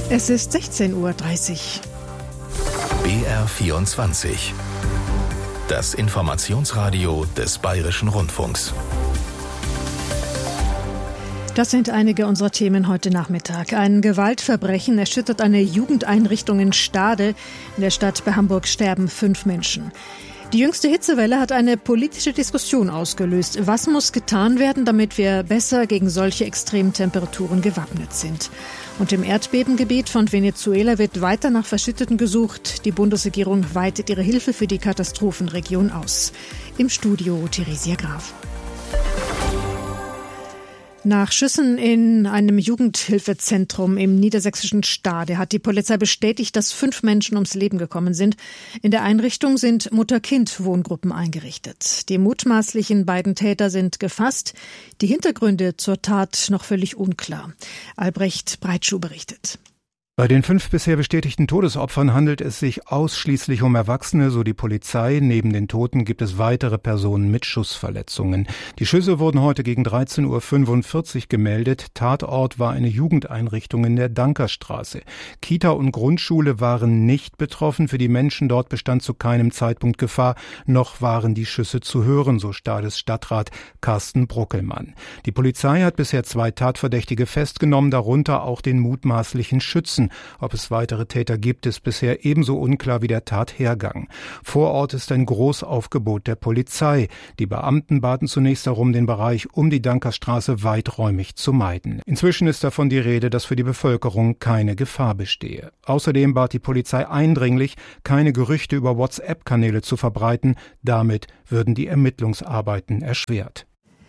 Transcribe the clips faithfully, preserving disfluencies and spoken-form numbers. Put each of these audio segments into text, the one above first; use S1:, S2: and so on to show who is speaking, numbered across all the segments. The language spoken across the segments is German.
S1: Es ist sechzehn Uhr dreißig.
S2: B R vierundzwanzig. Das Informationsradio des Bayerischen Rundfunks.
S1: Das sind einige unserer Themen heute Nachmittag. Ein Gewaltverbrechen erschüttert eine Jugendeinrichtung in Stade. In der Stadt bei Hamburg sterben fünf Menschen. Die jüngste Hitzewelle hat eine politische Diskussion ausgelöst. Was muss getan werden, damit wir besser gegen solche Extremtemperaturen gewappnet sind? Und im Erdbebengebiet von Venezuela wird weiter nach Verschütteten gesucht. Die Bundesregierung weitet ihre Hilfe für die Katastrophenregion aus. Im Studio Theresia Graf. Nach Schüssen in einem Jugendhilfezentrum im niedersächsischen Stade hat die Polizei bestätigt, dass fünf Menschen ums Leben gekommen sind. In der Einrichtung sind Mutter-Kind-Wohngruppen eingerichtet. Die mutmaßlichen beiden Täter sind gefasst. Die Hintergründe zur Tat noch völlig unklar. Albrecht Breitschuh berichtet.
S3: Bei den fünf bisher bestätigten Todesopfern handelt es sich ausschließlich um Erwachsene, so die Polizei. Neben den Toten gibt es weitere Personen mit Schussverletzungen. Die Schüsse wurden heute gegen dreizehn Uhr fünfundvierzig gemeldet. Tatort war eine Jugendeinrichtung in der Dankerstraße. Kita und Grundschule waren nicht betroffen. Für die Menschen dort bestand zu keinem Zeitpunkt Gefahr. Noch waren die Schüsse zu hören, so Stades Stadtrat Carsten Bruckelmann. Die Polizei hat bisher zwei Tatverdächtige festgenommen, darunter auch den mutmaßlichen Schützen. Ob es weitere Täter gibt, ist bisher ebenso unklar wie der Tathergang. Vor Ort ist ein Großaufgebot der Polizei. Die Beamten baten zunächst darum, den Bereich um die Dankerstraße weiträumig zu meiden. Inzwischen ist davon die Rede, dass für die Bevölkerung keine Gefahr bestehe. Außerdem bat die Polizei eindringlich, keine Gerüchte über WhatsApp-Kanäle zu verbreiten. Damit würden die Ermittlungsarbeiten erschwert.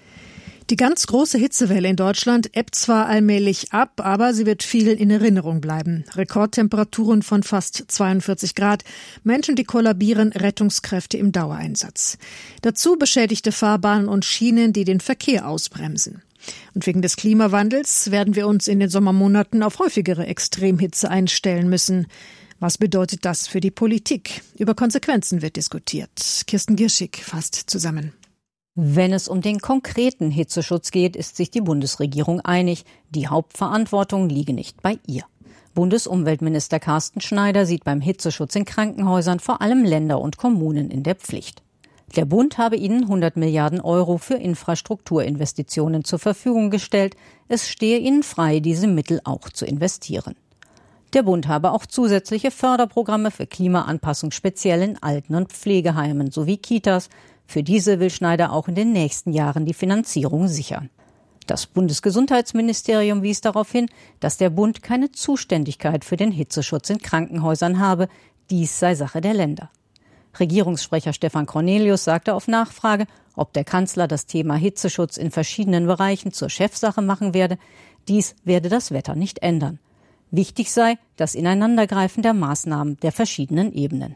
S1: Die ganz große Hitzewelle in Deutschland ebbt zwar allmählich ab, aber sie wird vielen in Erinnerung bleiben. Rekordtemperaturen von fast zweiundvierzig Grad, Menschen, die kollabieren, Rettungskräfte im Dauereinsatz. Dazu beschädigte Fahrbahnen und Schienen, die den Verkehr ausbremsen. Und wegen des Klimawandels werden wir uns in den Sommermonaten auf häufigere Extremhitze einstellen müssen. Was bedeutet das für die Politik? Über Konsequenzen wird diskutiert. Kirsten Gierschig fasst zusammen.
S4: Wenn es um den konkreten Hitzeschutz geht, ist sich die Bundesregierung einig. Die Hauptverantwortung liege nicht bei ihr. Bundesumweltminister Carsten Schneider sieht beim Hitzeschutz in Krankenhäusern vor allem Länder und Kommunen in der Pflicht. Der Bund habe ihnen hundert Milliarden Euro für Infrastrukturinvestitionen zur Verfügung gestellt. Es stehe ihnen frei, diese Mittel auch zu investieren. Der Bund habe auch zusätzliche Förderprogramme für Klimaanpassung speziell in Alten- und Pflegeheimen sowie Kitas. Für diese will Schneider auch in den nächsten Jahren die Finanzierung sichern. Das Bundesgesundheitsministerium wies darauf hin, dass der Bund keine Zuständigkeit für den Hitzeschutz in Krankenhäusern habe. Dies sei Sache der Länder. Regierungssprecher Stefan Cornelius sagte auf Nachfrage, ob der Kanzler das Thema Hitzeschutz in verschiedenen Bereichen zur Chefsache machen werde. Dies werde das Wetter nicht ändern. Wichtig sei das Ineinandergreifen der Maßnahmen der verschiedenen Ebenen.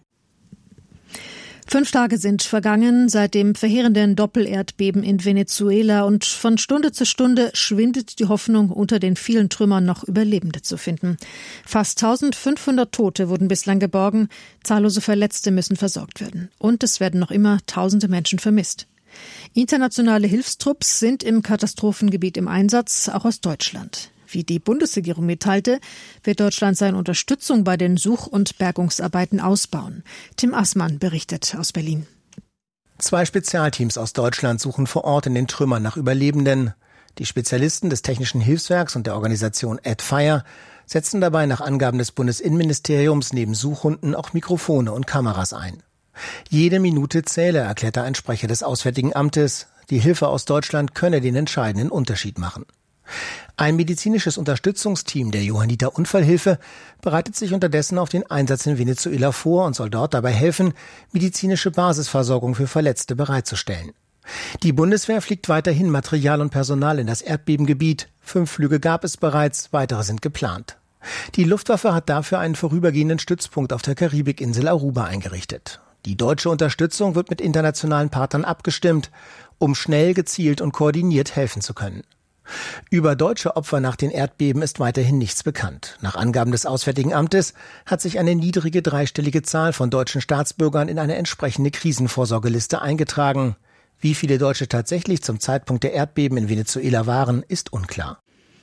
S1: Fünf Tage sind vergangen seit dem verheerenden Doppelerdbeben in Venezuela und von Stunde zu Stunde schwindet die Hoffnung, unter den vielen Trümmern noch Überlebende zu finden. Fast eintausendfünfhundert Tote wurden bislang geborgen, zahllose Verletzte müssen versorgt werden. Und es werden noch immer tausende Menschen vermisst. Internationale Hilfstrupps sind im Katastrophengebiet im Einsatz, auch aus Deutschland. Wie die Bundesregierung mitteilte, wird Deutschland seine Unterstützung bei den Such- und Bergungsarbeiten ausbauen. Tim Assmann berichtet aus Berlin.
S5: Zwei Spezialteams aus Deutschland suchen vor Ort in den Trümmern nach Überlebenden. Die Spezialisten des Technischen Hilfswerks und der Organisation AdFire setzen dabei nach Angaben des Bundesinnenministeriums neben Suchhunden auch Mikrofone und Kameras ein. Jede Minute zähle, erklärte ein Sprecher des Auswärtigen Amtes. Die Hilfe aus Deutschland könne den entscheidenden Unterschied machen. Ein medizinisches Unterstützungsteam der Johanniter Unfallhilfe bereitet sich unterdessen auf den Einsatz in Venezuela vor und soll dort dabei helfen, medizinische Basisversorgung für Verletzte bereitzustellen. Die Bundeswehr fliegt weiterhin Material und Personal in das Erdbebengebiet. Fünf Flüge gab es bereits, weitere sind geplant. Die Luftwaffe hat dafür einen vorübergehenden Stützpunkt auf der Karibikinsel Aruba eingerichtet. Die deutsche Unterstützung wird mit internationalen Partnern abgestimmt, um schnell, gezielt und koordiniert helfen zu können. Über deutsche Opfer nach den Erdbeben ist weiterhin nichts bekannt. Nach Angaben des Auswärtigen Amtes hat sich eine niedrige dreistellige Zahl von deutschen Staatsbürgern in eine entsprechende Krisenvorsorgeliste eingetragen. Wie viele Deutsche tatsächlich zum Zeitpunkt der Erdbeben in Venezuela waren, ist unklar.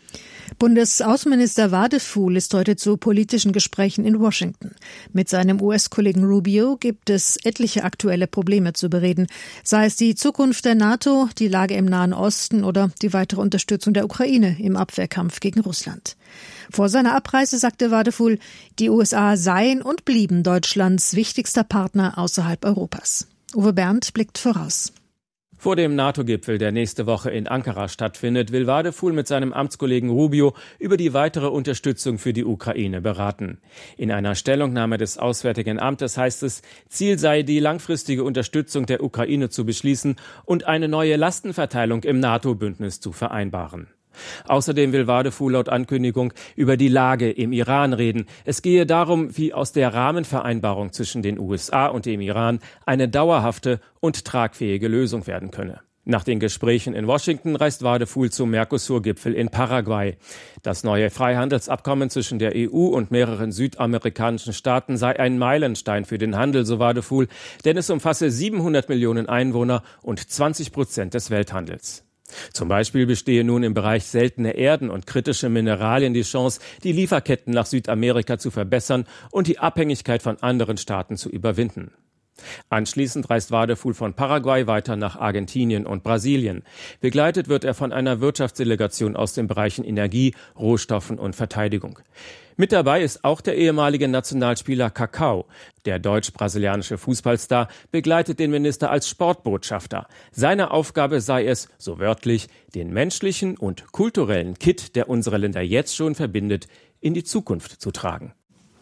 S1: Bundesaußenminister Wadefuhl ist heute zu politischen Gesprächen in Washington. Mit seinem U S-Kollegen Rubio gibt es etliche aktuelle Probleme zu bereden, sei es die Zukunft der NATO, die Lage im Nahen Osten oder die weitere Unterstützung der Ukraine im Abwehrkampf gegen Russland. Vor seiner Abreise sagte Wadefuhl, die U S A seien und blieben Deutschlands wichtigster Partner außerhalb Europas. Uwe Berndt blickt voraus.
S6: Vor dem NATO-Gipfel, der nächste Woche in Ankara stattfindet, will Wadefuhl mit seinem Amtskollegen Rubio über die weitere Unterstützung für die Ukraine beraten. In einer Stellungnahme des Auswärtigen Amtes heißt es, Ziel sei, die langfristige Unterstützung der Ukraine zu beschließen und eine neue Lastenverteilung im NATO-Bündnis zu vereinbaren. Außerdem will Wadefuhl laut Ankündigung über die Lage im Iran reden. Es gehe darum, wie aus der Rahmenvereinbarung zwischen den U S A und dem Iran eine dauerhafte und tragfähige Lösung werden könne. Nach den Gesprächen in Washington reist Wadefuhl zum Mercosur-Gipfel in Paraguay. Das neue Freihandelsabkommen zwischen der E U und mehreren südamerikanischen Staaten sei ein Meilenstein für den Handel, so Wadefuhl, denn es umfasse siebenhundert Millionen Einwohner und zwanzig Prozent des Welthandels. Zum Beispiel bestehe nun im Bereich seltene Erden und kritische Mineralien die Chance, die Lieferketten nach Südamerika zu verbessern und die Abhängigkeit von anderen Staaten zu überwinden. Anschließend reist Wadefuhl von Paraguay weiter nach Argentinien und Brasilien. Begleitet wird er von einer Wirtschaftsdelegation aus den Bereichen Energie, Rohstoffen und Verteidigung. Mit dabei ist auch der ehemalige Nationalspieler Kaká. Der deutsch-brasilianische Fußballstar begleitet den Minister als Sportbotschafter. Seine Aufgabe sei es, so wörtlich, den menschlichen und kulturellen Kitt, der unsere Länder jetzt schon verbindet, in die Zukunft zu tragen.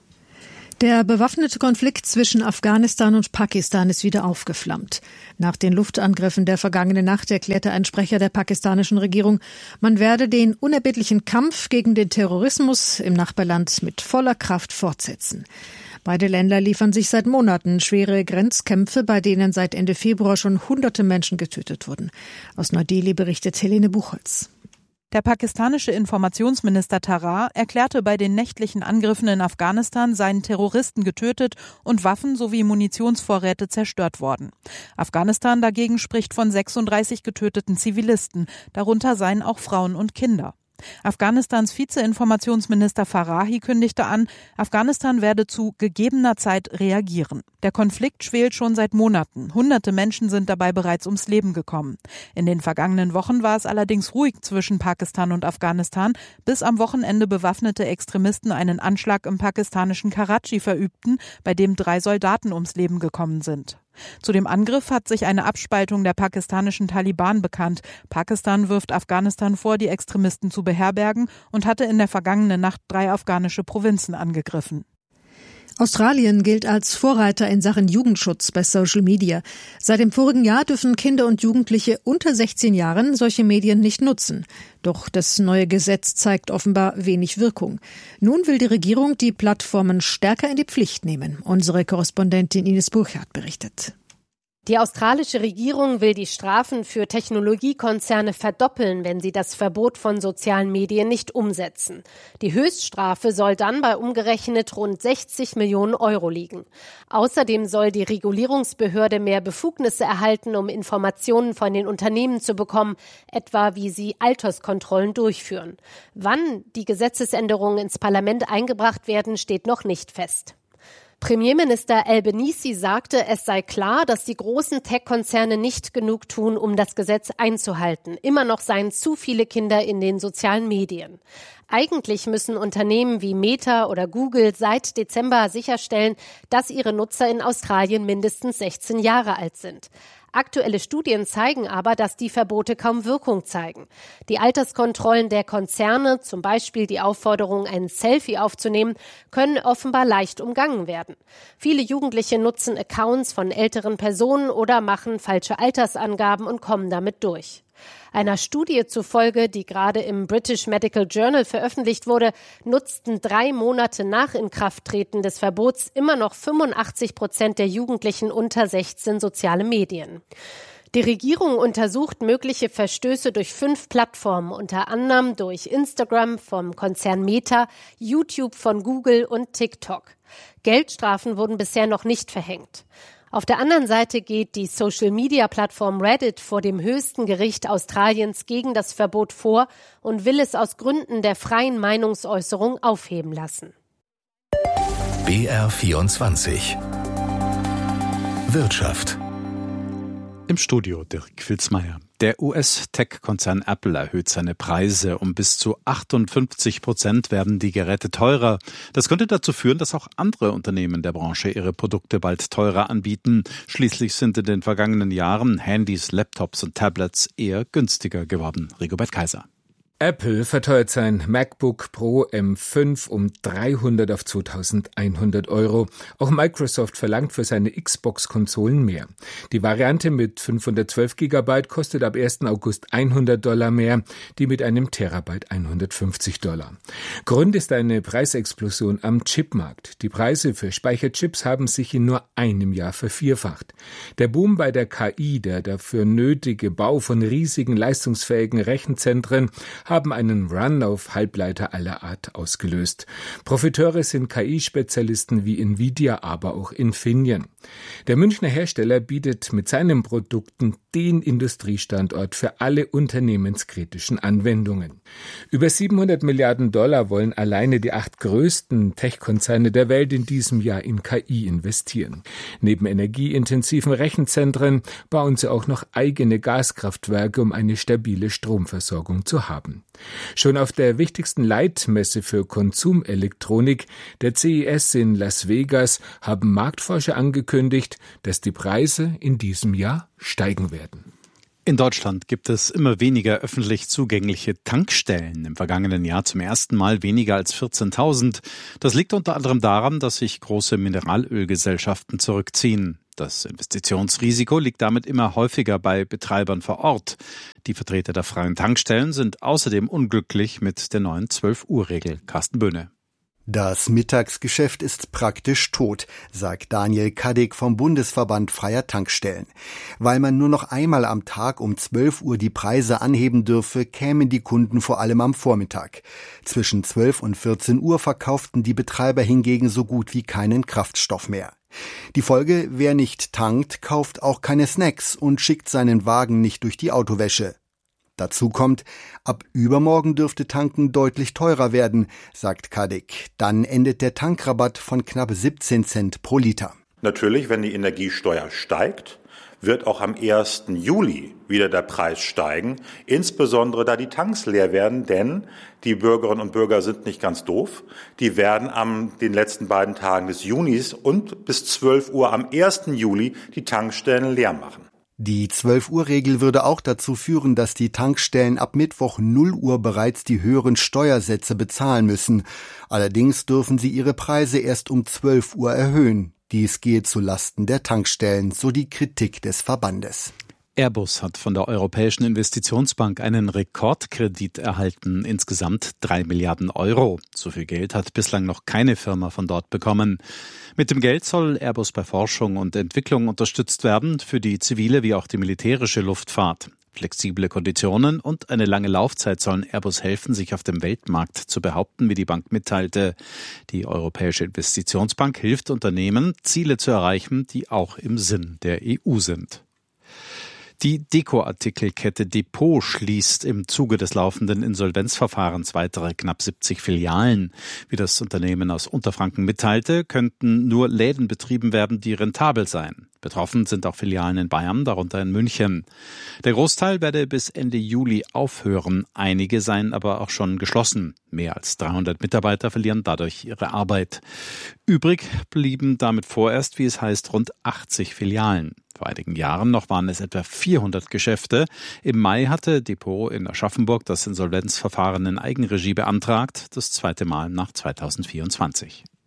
S1: Der bewaffnete Konflikt zwischen Afghanistan und Pakistan ist wieder aufgeflammt. Nach den Luftangriffen der vergangenen Nacht erklärte ein Sprecher der pakistanischen Regierung, man werde den unerbittlichen Kampf gegen den Terrorismus im Nachbarland mit voller Kraft fortsetzen. Beide Länder liefern sich seit Monaten schwere Grenzkämpfe, bei denen seit Ende Februar schon hunderte Menschen getötet wurden. Aus Neu-Delhi berichtet Helene Buchholz.
S7: Der pakistanische Informationsminister Tarar erklärte, bei den nächtlichen Angriffen in Afghanistan seien Terroristen getötet und Waffen sowie Munitionsvorräte zerstört worden. Afghanistan dagegen spricht von sechsunddreißig getöteten Zivilisten, darunter seien auch Frauen und Kinder. Afghanistans Vize-Informationsminister Farahi kündigte an, Afghanistan werde zu gegebener Zeit reagieren. Der Konflikt schwelt schon seit Monaten. Hunderte Menschen sind dabei bereits ums Leben gekommen. In den vergangenen Wochen war es allerdings ruhig zwischen Pakistan und Afghanistan, bis am Wochenende bewaffnete Extremisten einen Anschlag im pakistanischen Karachi verübten, bei dem drei Soldaten ums Leben gekommen sind. Zu dem Angriff hat sich eine Abspaltung der pakistanischen Taliban bekannt. Pakistan wirft Afghanistan vor, die Extremisten zu beherbergen und hatte in der vergangenen Nacht drei afghanische Provinzen angegriffen.
S1: Australien gilt als Vorreiter in Sachen Jugendschutz bei Social Media. Seit dem vorigen Jahr dürfen Kinder und Jugendliche unter sechzehn Jahren solche Medien nicht nutzen. Doch das neue Gesetz zeigt offenbar wenig Wirkung. Nun will die Regierung die Plattformen stärker in die Pflicht nehmen. Unsere Korrespondentin Ines Burchardt berichtet.
S8: Die australische Regierung will die Strafen für Technologiekonzerne verdoppeln, wenn sie das Verbot von sozialen Medien nicht umsetzen. Die Höchststrafe soll dann bei umgerechnet rund sechzig Millionen Euro liegen. Außerdem soll die Regulierungsbehörde mehr Befugnisse erhalten, um Informationen von den Unternehmen zu bekommen, etwa wie sie Alterskontrollen durchführen. Wann die Gesetzesänderungen ins Parlament eingebracht werden, steht noch nicht fest. Premierminister Albanese sagte, es sei klar, dass die großen Tech-Konzerne nicht genug tun, um das Gesetz einzuhalten. Immer noch seien zu viele Kinder in den sozialen Medien. Eigentlich müssen Unternehmen wie Meta oder Google seit Dezember sicherstellen, dass ihre Nutzer in Australien mindestens sechzehn Jahre alt sind. Aktuelle Studien zeigen aber, dass die Verbote kaum Wirkung zeigen. Die Alterskontrollen der Konzerne, zum Beispiel die Aufforderung, ein Selfie aufzunehmen, können offenbar leicht umgangen werden. Viele Jugendliche nutzen Accounts von älteren Personen oder machen falsche Altersangaben und kommen damit durch. Einer Studie zufolge, die gerade im British Medical Journal veröffentlicht wurde, nutzten drei Monate nach Inkrafttreten des Verbots immer noch fünfundachtzig Prozent der Jugendlichen unter sechzehn soziale Medien. Die Regierung untersucht mögliche Verstöße durch fünf Plattformen, unter anderem durch Instagram vom Konzern Meta, YouTube von Google und TikTok. Geldstrafen wurden bisher noch nicht verhängt. Auf der anderen Seite geht die Social-Media-Plattform Reddit vor dem höchsten Gericht Australiens gegen das Verbot vor und will es aus Gründen der freien Meinungsäußerung aufheben lassen.
S2: B R vierundzwanzig Wirtschaft.
S9: Im Studio Dirk Filzmeier. Der U S-Tech-Konzern Apple erhöht seine Preise. Um bis zu achtundfünfzig Prozent werden die Geräte teurer. Das könnte dazu führen, dass auch andere Unternehmen der Branche ihre Produkte bald teurer anbieten. Schließlich sind in den vergangenen Jahren Handys, Laptops und Tablets eher günstiger geworden. Rigobert Kaiser.
S10: Apple verteuert sein MacBook Pro M fünf um dreihundert auf zweitausendeinhundert Euro. Auch Microsoft verlangt für seine Xbox-Konsolen mehr. Die Variante mit fünfhundertzwölf Gigabyte kostet ab ersten August hundert Dollar mehr, die mit einem Terabyte hundertfünfzig Dollar. Grund ist eine Preisexplosion am Chipmarkt. Die Preise für Speicherchips haben sich in nur einem Jahr vervierfacht. Der Boom bei der K I, der dafür nötige Bau von riesigen, leistungsfähigen Rechenzentren, haben einen Run auf Halbleiter aller Art ausgelöst. Profiteure sind K I-Spezialisten wie Nvidia, aber auch Infineon. Der Münchner Hersteller bietet mit seinen Produkten den Industriestandort für alle unternehmenskritischen Anwendungen. Über siebenhundert Milliarden Dollar wollen alleine die acht größten Tech-Konzerne der Welt in diesem Jahr in K I investieren. Neben energieintensiven Rechenzentren bauen sie auch noch eigene Gaskraftwerke, um eine stabile Stromversorgung zu haben. Schon auf der wichtigsten Leitmesse für Konsumelektronik, der C E S in Las Vegas, haben Marktforscher angekündigt, dass die Preise in diesem Jahr steigen werden.
S9: In Deutschland gibt es immer weniger öffentlich zugängliche Tankstellen. Im vergangenen Jahr zum ersten Mal weniger als vierzehntausend. Das liegt unter anderem daran, dass sich große Mineralölgesellschaften zurückziehen. Das Investitionsrisiko liegt damit immer häufiger bei Betreibern vor Ort. Die Vertreter der freien Tankstellen sind außerdem unglücklich mit der neuen zwölf-Uhr-Regel. Carsten Böhne.
S11: Das Mittagsgeschäft ist praktisch tot, sagt Daniel Kadek vom Bundesverband Freier Tankstellen. Weil man nur noch einmal am Tag um zwölf Uhr die Preise anheben dürfe, kämen die Kunden vor allem am Vormittag. Zwischen zwölf und vierzehn Uhr verkauften die Betreiber hingegen so gut wie keinen Kraftstoff mehr. Die Folge: Wer nicht tankt, kauft auch keine Snacks und schickt seinen Wagen nicht durch die Autowäsche. Dazu kommt, ab übermorgen dürfte Tanken deutlich teurer werden, sagt Kadek. Dann endet der Tankrabatt von knapp siebzehn Cent pro Liter.
S12: Natürlich, wenn die Energiesteuer steigt, wird auch am ersten Juli wieder der Preis steigen, insbesondere da die Tanks leer werden, denn die Bürgerinnen und Bürger sind nicht ganz doof. Die werden am den letzten beiden Tagen des Junis und bis zwölf Uhr am ersten Juli die Tankstellen leer machen.
S11: Die zwölf-Uhr-Regel würde auch dazu führen, dass die Tankstellen ab Mittwoch null Uhr bereits die höheren Steuersätze bezahlen müssen. Allerdings dürfen sie ihre Preise erst um zwölf Uhr erhöhen. Dies gehe zu Lasten der Tankstellen, so die Kritik des Verbandes.
S9: Airbus hat von der Europäischen Investitionsbank einen Rekordkredit erhalten, insgesamt drei Milliarden Euro. So viel Geld hat bislang noch keine Firma von dort bekommen. Mit dem Geld soll Airbus bei Forschung und Entwicklung unterstützt werden, für die zivile wie auch die militärische Luftfahrt. Flexible Konditionen und eine lange Laufzeit sollen Airbus helfen, sich auf dem Weltmarkt zu behaupten, wie die Bank mitteilte. Die Europäische Investitionsbank hilft Unternehmen, Ziele zu erreichen, die auch im Sinn der E U sind. Die Dekoartikelkette Depot schließt im Zuge des laufenden Insolvenzverfahrens weitere knapp siebzig Filialen. Wie das Unternehmen aus Unterfranken mitteilte, könnten nur Läden betrieben werden, die rentabel seien. Betroffen sind auch Filialen in Bayern, darunter in München. Der Großteil werde bis Ende Juli aufhören. Einige seien aber auch schon geschlossen. Mehr als dreihundert Mitarbeiter verlieren dadurch ihre Arbeit. Übrig blieben damit vorerst, wie es heißt, rund achtzig Filialen. Vor einigen Jahren noch waren es etwa vierhundert Geschäfte. Im Mai hatte Depot in Aschaffenburg das Insolvenzverfahren in Eigenregie beantragt, das zweite Mal nach zweitausendvierundzwanzig.